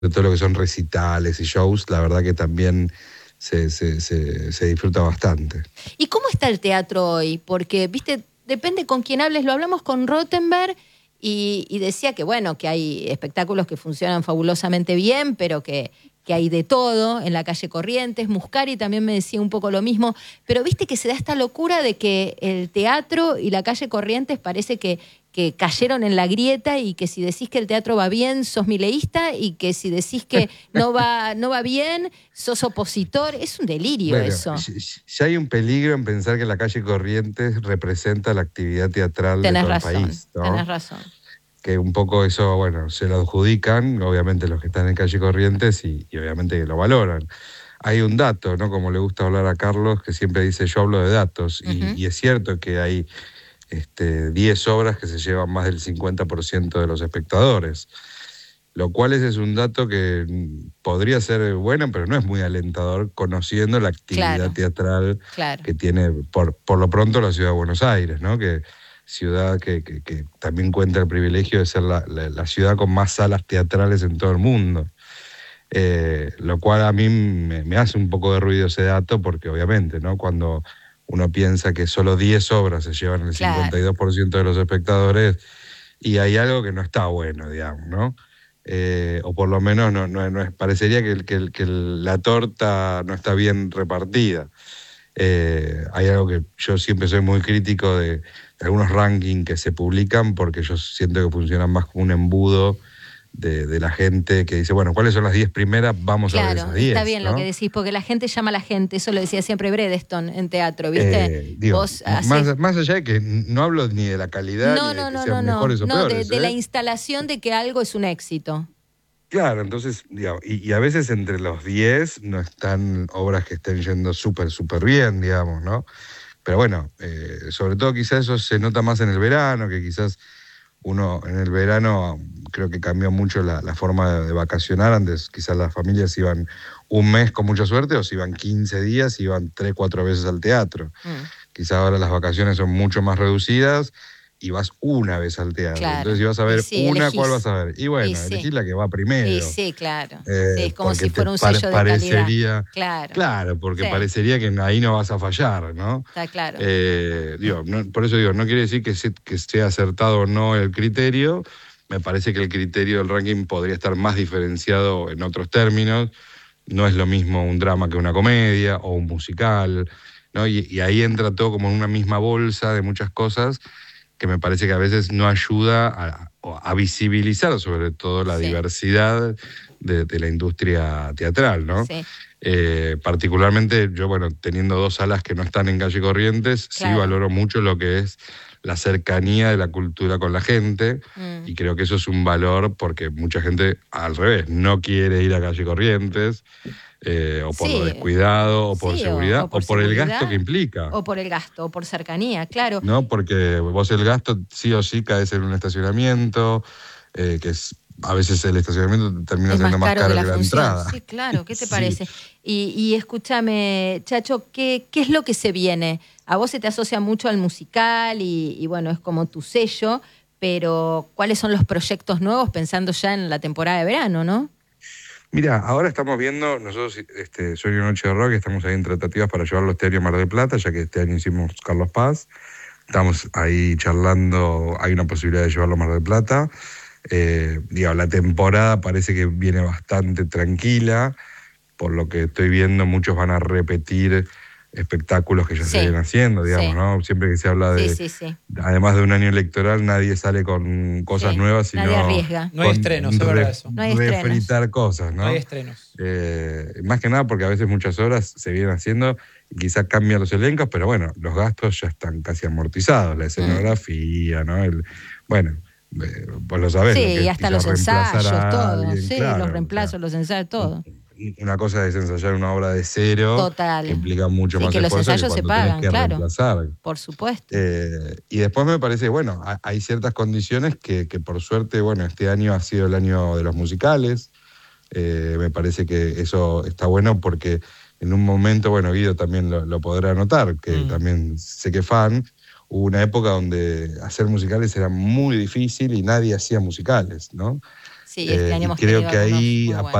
todo lo que son recitales y shows, la verdad que también se disfruta bastante. ¿Y cómo está el teatro hoy? Porque, viste, depende con quién hables. Lo hablamos con Rottenberg y decía que, bueno, que hay espectáculos que funcionan fabulosamente bien, pero que hay de todo en la calle Corrientes. Muscari también me decía un poco lo mismo. Pero viste que se da esta locura de que el teatro y la calle Corrientes parece que cayeron en la grieta, y que si decís que el teatro va bien, sos mileísta, y que si decís que no va bien, sos opositor. Es un delirio eso. Ya hay un peligro en pensar que la calle Corrientes representa la actividad teatral de todo el país, ¿no? Tenés razón. Que un poco eso, bueno, se lo adjudican, obviamente, los que están en calle Corrientes y obviamente que lo valoran. Hay un dato, ¿no? Como le gusta hablar a Carlos, que siempre dice, yo hablo de datos, y es cierto que hay 10 obras que se llevan más del 50% de los espectadores, lo cual ese es un dato que podría ser bueno, pero no es muy alentador, conociendo la actividad teatral que tiene, por lo pronto, la ciudad de Buenos Aires, ¿no? Que ciudad que también cuenta el privilegio de ser la ciudad con más salas teatrales en todo el mundo. Lo cual a mí me hace un poco de ruido ese dato, porque obviamente, ¿no? Cuando uno piensa que solo 10 obras se llevan el 52% de los espectadores, y hay algo que no está bueno, digamos, ¿no? O por lo menos parecería que la torta no está bien repartida. Hay algo que yo siempre soy muy crítico de algunos rankings que se publican, porque yo siento que funcionan más como un embudo de la gente que dice, bueno, ¿cuáles son las 10 primeras? Vamos a ver esas 10. Está bien, ¿no? Lo que decís, porque la gente llama a la gente. Eso lo decía siempre Bredeston en teatro, ¿viste? Más allá de que no hablo ni de la calidad, ni de que sean mejores o peores. De la instalación de que algo es un éxito. Claro, entonces, digamos, y a veces entre los 10 no están obras que estén yendo súper bien, digamos, ¿no? Pero bueno, sobre todo quizás eso se nota más en el verano, que quizás uno en el verano creo que cambió mucho la forma de vacacionar. Antes quizás las familias iban un mes con mucha suerte, o si iban 15 días, iban 3, 4 veces al teatro. Quizás ahora las vacaciones son mucho más reducidas y vas una vez al teatro. Entonces, si vas a ver una, elegís. ¿Cuál vas a ver? Y bueno, elegís la que va primero. Sí, claro. Es como si fuera un sello de calidad. Claro, porque parecería que ahí no vas a fallar, ¿no? Está claro. Por eso digo, no quiere decir que esté acertado o no el criterio. Me parece que el criterio del ranking podría estar más diferenciado en otros términos. No es lo mismo un drama que una comedia o un musical, ¿no? Y ahí entra todo como en una misma bolsa de muchas cosas, que me parece que a veces no ayuda a visibilizar sobre todo la diversidad de la industria teatral, ¿no? Sí. Particularmente yo, bueno, teniendo 2 salas que no están en calle Corrientes, sí valoro mucho lo que es la cercanía de la cultura con la gente, y creo que eso es un valor, porque mucha gente, al revés, no quiere ir a calle Corrientes, o por lo descuidado, o por seguridad, o por el gasto que implica. O por el gasto, o por cercanía, claro. No, porque vos el gasto sí o sí caes en un estacionamiento, que es, a veces el estacionamiento termina siendo más caro que la entrada. Sí, claro, ¿qué te parece? Y escúchame, Chacho, ¿qué es lo que se viene? A vos se te asocia mucho al musical y bueno, es como tu sello, pero ¿cuáles son los proyectos nuevos, pensando ya en la temporada de verano, no? Mira, ahora estamos viendo, nosotros, Sueño Noche de Rock, estamos ahí en tratativas para llevarlo este año a Mar del Plata, ya que este año hicimos Carlos Paz. Estamos ahí charlando, hay una posibilidad de llevarlo a Mar del Plata. La temporada parece que viene bastante tranquila. Por lo que estoy viendo, muchos van a repetir espectáculos que ya se vienen haciendo, digamos, ¿no? Siempre que se habla de, además de un año electoral, nadie sale con cosas nuevas, sino nadie arriesga. No hay estrenos, es verdad eso. No hay estrenos. Refritar cosas, ¿no? No hay estrenos. Más que nada porque a veces muchas obras se vienen haciendo y quizás cambian los elencos, pero bueno, los gastos ya están casi amortizados, la escenografía, ¿no? Vos lo sabés. Sí, hasta los ensayos, todo. Sí, los reemplazos, los ensayos, todo. Una cosa es ensayar una obra de cero. Total. Que implica mucho más esfuerzo. Que los ensayos se pagan, claro. Reemplazar. Por supuesto. Y después me parece, bueno, hay ciertas condiciones que por suerte, bueno, este año ha sido el año de los musicales. Me parece que eso está bueno, porque en un momento, bueno, Guido también lo podrá notar, que también sé que es fan. Hubo una época donde hacer musicales era muy difícil y nadie hacía musicales, ¿no? Sí, este año y hemos creo tenido que algunos ahí muy buenos.